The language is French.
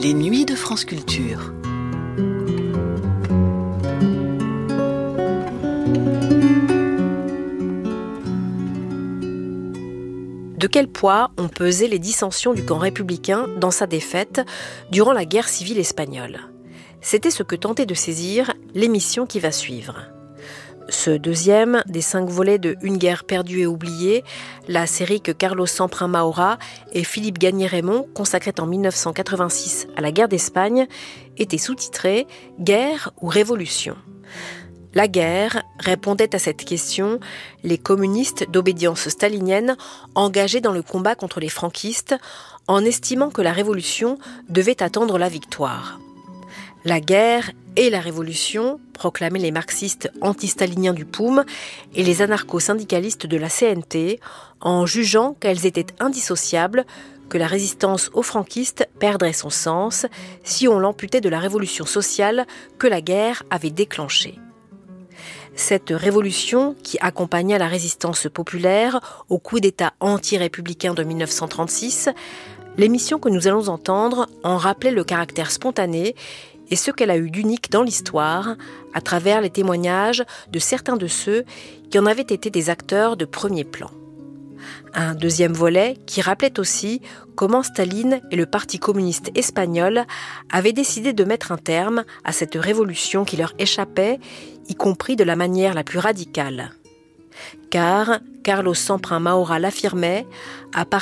Les nuits de France Culture. De quel poids ont pesé les dissensions du camp républicain dans sa défaite durant la guerre civile espagnole ? C'était ce que tentait de saisir l'émission qui va suivre. Ce deuxième des 5 volets de Une guerre perdue et oubliée, la série que Carlos Samprin-Maura et Philippe Gagné-Raymond consacraient en 1986 à la guerre d'Espagne, était sous-titrée « Guerre ou révolution ». La guerre répondait à cette question les communistes d'obédience stalinienne engagés dans le combat contre les franquistes en estimant que la révolution devait attendre la victoire. La guerre et la révolution, proclamaient les marxistes anti-staliniens du POUM et les anarcho-syndicalistes de la CNT, en jugeant qu'elles étaient indissociables, que la résistance aux franquistes perdrait son sens si on l'amputait de la révolution sociale que la guerre avait déclenchée. Cette révolution, qui accompagna la résistance populaire au coup d'État anti-républicain de 1936, l'émission que nous allons entendre en rappelait le caractère spontané et ce qu'elle a eu d'unique dans l'histoire, à travers les témoignages de certains de ceux qui en avaient été des acteurs de premier plan. Un deuxième volet qui rappelait aussi comment Staline et le Parti communiste espagnol avaient décidé de mettre un terme à cette révolution qui leur échappait, y compris de la manière la plus radicale. Car, Carlos Samprin-Maura l'affirmait, à partir